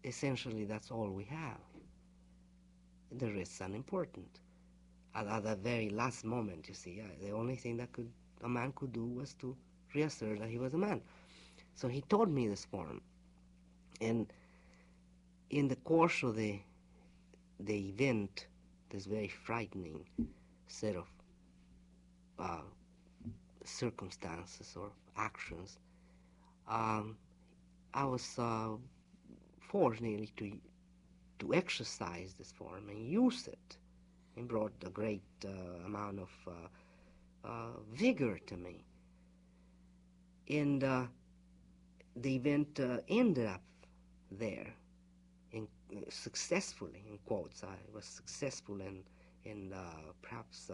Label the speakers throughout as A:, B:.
A: essentially that's all we have. The rest is unimportant. At the very last moment, you see, the only thing that a man could do was to reassert that he was a man. So he taught me this form, and in the course of the event, this very frightening set of circumstances or actions, I was forced nearly to exercise this form and use it. It brought a great amount of vigor to me. And the event ended up there, successfully, in quotes. I was successful in perhaps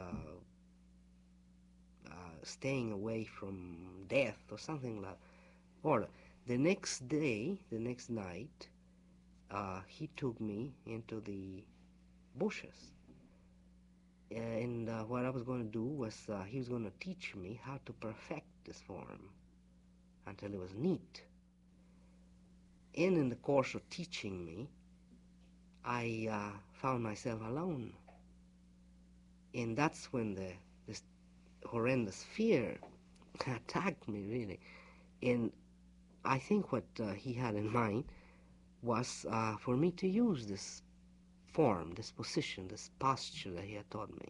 A: staying away from death or something like that. Or the next day, the next night, he took me into the bushes. And what I was going to do was he was going to teach me how to perfect this form until it was neat. And in the course of teaching me, I found myself alone. And that's when this horrendous fear attacked me, really. And I think what he had in mind was for me to use this form, this position, this posture that he had taught me.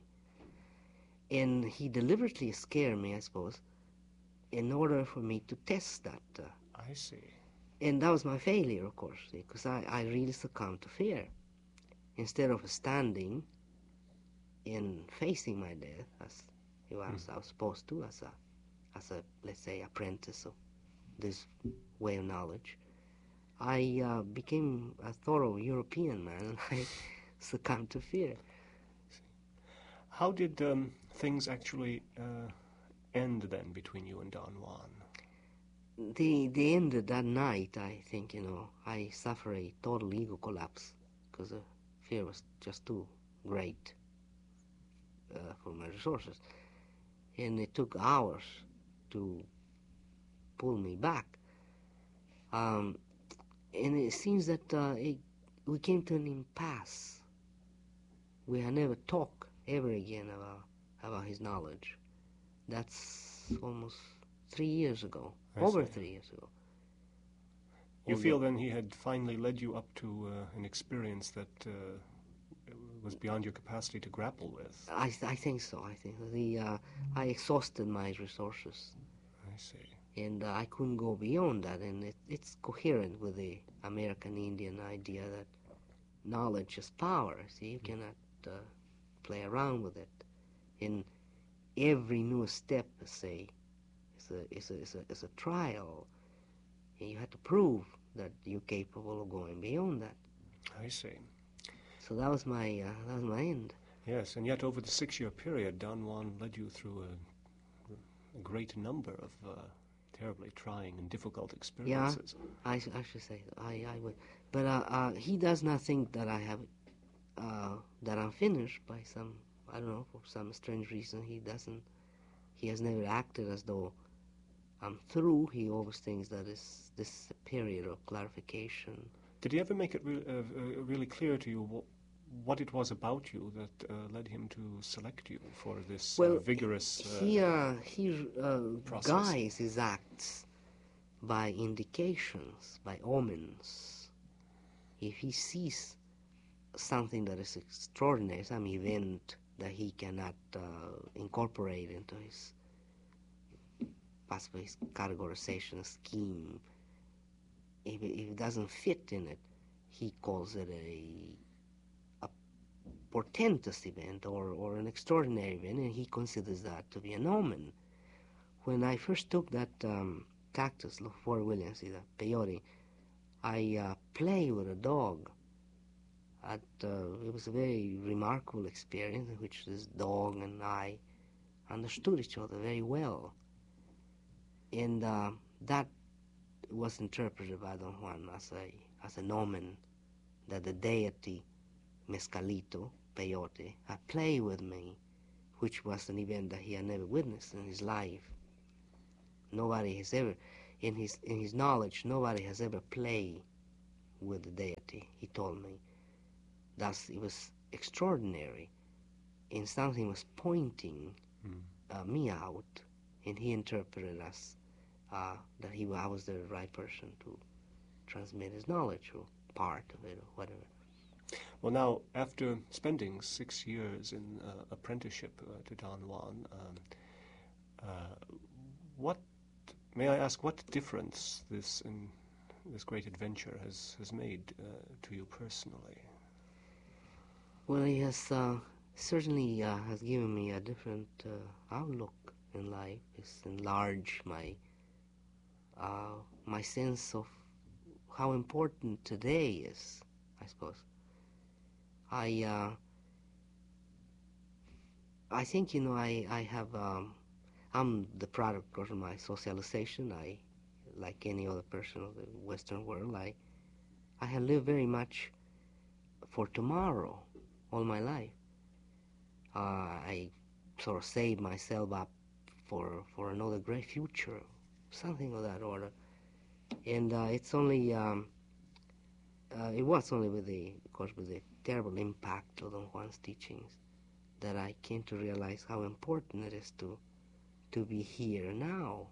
A: And he deliberately scared me, I suppose, in order for me to test that.
B: I see.
A: And that was my failure, of course, because I really succumbed to fear. Instead of standing and facing my death, as I was supposed to, as a, let's say, apprentice of this way of knowledge, I became a thorough European man, and I succumbed to fear.
B: How did things actually end then between you and Don Juan?
A: They ended that night, I think, I suffered a total ego collapse because the fear was just too great for my resources. And it took hours to pull me back. And it seems that we came to an impasse. We had never talked ever again about his knowledge. That's almost 3 years ago, over 3 years ago.
B: You feel then he had finally led you up to an experience that was beyond your capacity to grapple with?
A: I think so. I think I exhausted my resources.
B: I see.
A: And I couldn't go beyond that, and it's coherent with the American Indian idea that knowledge is power. See, you cannot play around with it. In every new step, say, is a trial, and you have to prove that you're capable of going beyond that.
B: I see.
A: So that was my end.
B: Yes, and yet over the 6-year period, Don Juan led you through a great number of terribly trying and difficult experiences.
A: Yeah, I should say I would, but he does not think that I have that I'm finished by some, I don't know, for some strange reason. He has never acted as though I'm through. He always thinks that this is a period of clarification.
B: Did he ever make it really clear to you what it was about you that led him to select you for this vigorous process?
A: Guides his acts by indications, by omens. If he sees something that is extraordinary, some event that he cannot incorporate into his possibly his categorization scheme, if it doesn't fit in it, he calls it a portentous event or an extraordinary event, and he considers that to be an omen. When I first took that cactus, Fort Williams, the peyote, I played with a dog. It was a very remarkable experience in which this dog and I understood each other very well. And that was interpreted by Don Juan as an omen that the deity Mescalito, peyote, had played with me, which was an event that he had never witnessed in his life. Nobody has ever, in his knowledge, nobody has ever played with the deity, he told me. Thus, it was extraordinary, and something was pointing me out, and he interpreted us that I was the right person to transmit his knowledge, or part of it, or whatever.
B: Well, now, after spending 6 years in apprenticeship to Don Juan, may I ask, what difference this great adventure has made to you personally?
A: Well, he has certainly has given me a different outlook in life. It's enlarged my sense of how important today is, I suppose. I think, I have, I'm the product of my socialization. Like any other person of the Western world, I have lived very much for tomorrow all my life. I sort of saved myself up for another great future, something of that order. And it was only with the terrible impact of Don Juan's teachings that I came to realize how important it is to be here now.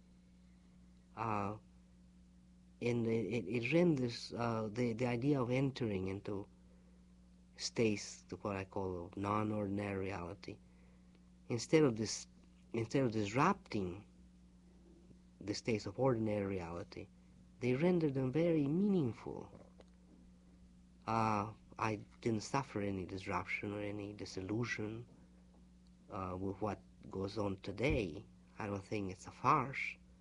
A: And it renders the idea of entering into states of what I call non-ordinary reality, instead of disrupting the states of ordinary reality, they render them very meaningful. I didn't suffer any disruption or any disillusion with what goes on today. I don't think it's a farce.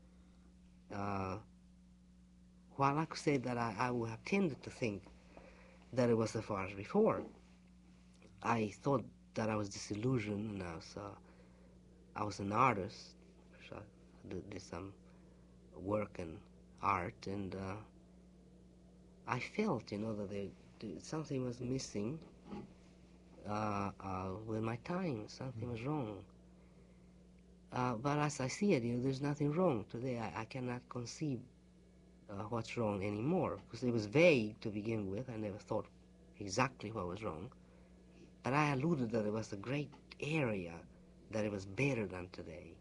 A: While I could say that I would have tended to think that it was a farce before, I thought that I was disillusioned, and I was an artist, so I did some work in art, and I felt, that something was missing with my time. Something was wrong. But as I see it, there's nothing wrong today. I cannot conceive what's wrong anymore, because it was vague to begin with. I never thought exactly what was wrong. But I alluded that it was a great area, that it was better than today.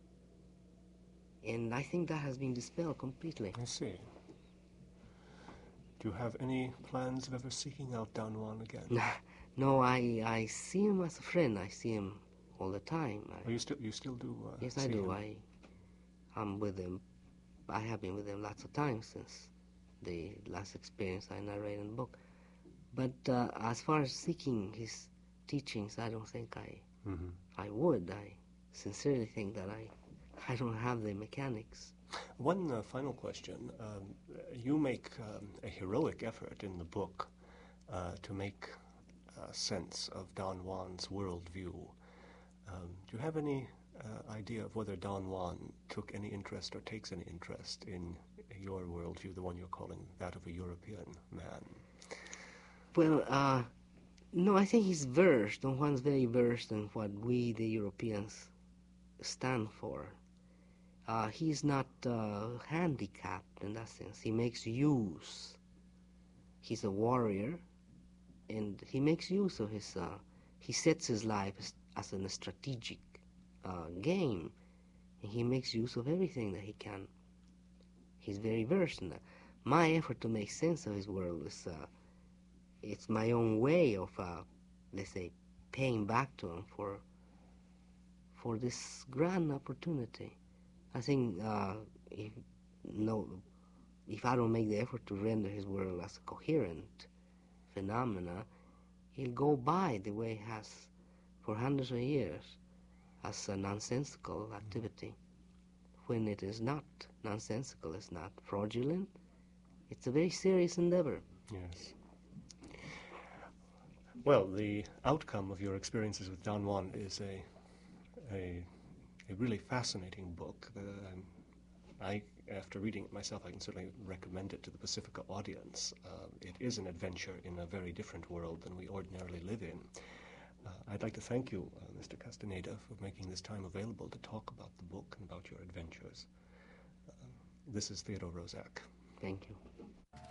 A: And I think that has been dispelled completely.
B: I see. Do you have any plans of ever seeking out Don Juan again?
A: No, I see him as a friend. I see him all the time.
B: You still do?
A: Yes, I do. I'm with him. I have been with him lots of times since the last experience I narrate in the book. But as far as seeking his teachings, I don't think I would. I sincerely think that I don't have the mechanics.
B: One final question. You make a heroic effort in the book to make sense of Don Juan's worldview. Do you have any idea of whether Don Juan took any interest or takes any interest in your worldview, the one you're calling that of a European man?
A: Well, no, I think he's versed. Don Juan's very versed in what we, the Europeans, stand for. He's not handicapped in that sense. He makes use. He's a warrior, and he makes use of his. He sets his life as a strategic game, and he makes use of everything that he can. He's very versed in that. My effort to make sense of his world is it's my own way of, let's say, paying back to him for this grand opportunity. I think if I don't make the effort to render his world as a coherent phenomena, he'll go by the way he has for hundreds of years as a nonsensical activity. When it is not nonsensical, it's not fraudulent, it's a very serious endeavor.
B: Yes. Well, the outcome of your experiences with Don Juan is a really fascinating book. After reading it myself, I can certainly recommend it to the Pacifica audience. It is an adventure in a very different world than we ordinarily live in. I'd like to thank you, Mr. Castaneda, for making this time available to talk about the book and about your adventures. This is Theodore Roszak.
A: Thank you.